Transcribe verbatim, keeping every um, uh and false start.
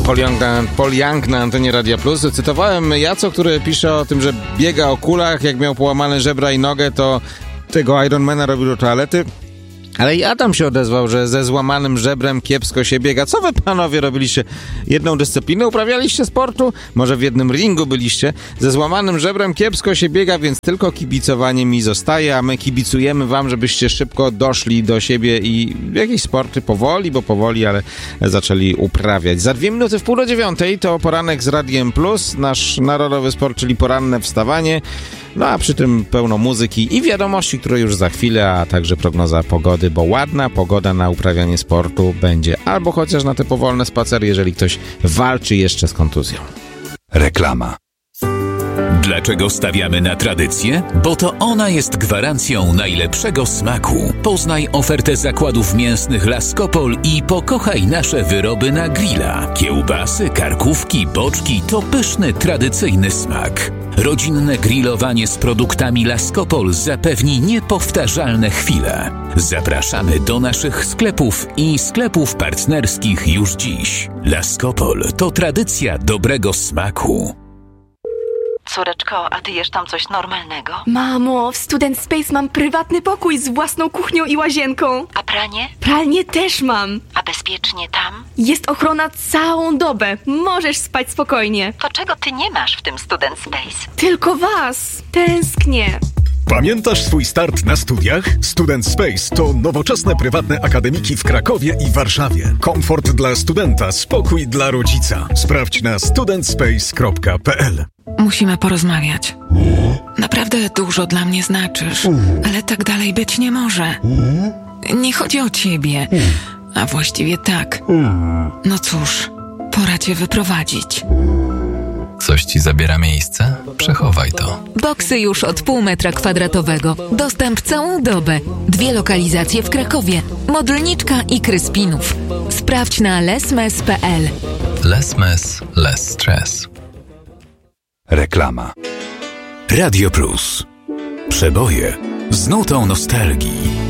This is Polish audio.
Paul Young, na, Paul Young na antenie Radia Plus. Cytowałem Jaco, który pisze o tym, że biega o kulach, jak miał połamane żebra i nogę, to tego Ironmana robił do toalety. Ale i Adam się odezwał, że ze złamanym żebrem kiepsko się biega. Co wy, panowie, robiliście? Jedną dyscyplinę uprawialiście sportu? Może w jednym ringu byliście? Ze złamanym żebrem kiepsko się biega, więc tylko kibicowanie mi zostaje, a my kibicujemy wam, żebyście szybko doszli do siebie i jakieś sporty powoli, bo powoli, ale zaczęli uprawiać. Za dwie minuty w pół do dziewiątej to poranek z Radiem Plus, nasz narodowy sport, czyli poranne wstawanie. No a przy tym pełno muzyki i wiadomości, które już za chwilę, a także prognoza pogody, bo ładna pogoda na uprawianie sportu będzie, albo chociaż na te powolne spacery, jeżeli ktoś walczy jeszcze z kontuzją. Reklama. Dlaczego stawiamy na tradycję? Bo to ona jest gwarancją najlepszego smaku. Poznaj ofertę zakładów mięsnych Laskopol i pokochaj nasze wyroby na grilla. Kiełbasy, karkówki, boczki to pyszny, tradycyjny smak. Rodzinne grillowanie z produktami Laskopol zapewni niepowtarzalne chwile. Zapraszamy do naszych sklepów i sklepów partnerskich już dziś. Laskopol to tradycja dobrego smaku. Córeczko, a ty jesz tam coś normalnego? Mamo, w Student Space mam prywatny pokój z własną kuchnią i łazienką. A pranie? Pralnię też mam. A bezpiecznie tam? Jest ochrona całą dobę. Możesz spać spokojnie. To czego ty nie masz w tym Student Space? Tylko was. Tęsknię. Pamiętasz swój start na studiach? Student Space to nowoczesne prywatne akademiki w Krakowie i Warszawie. Komfort dla studenta, spokój dla rodzica. Sprawdź na student space kropka p l. Musimy porozmawiać. Naprawdę dużo dla mnie znaczysz, ale tak dalej być nie może. Nie chodzi o ciebie, a właściwie tak. No cóż, pora cię wyprowadzić. Coś ci zabiera miejsce? Przechowaj to. Boksy już od pół metra kwadratowego. Dostęp całą dobę. Dwie lokalizacje w Krakowie. Modlniczka i Kryspinów. Sprawdź na lesmes kropka p l. Lesmes, less stress. Reklama. Radio Plus. Przeboje z nutą nostalgii.